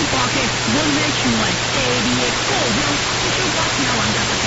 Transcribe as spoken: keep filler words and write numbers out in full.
poche, buon merch one, e di e cosa, ci faccio una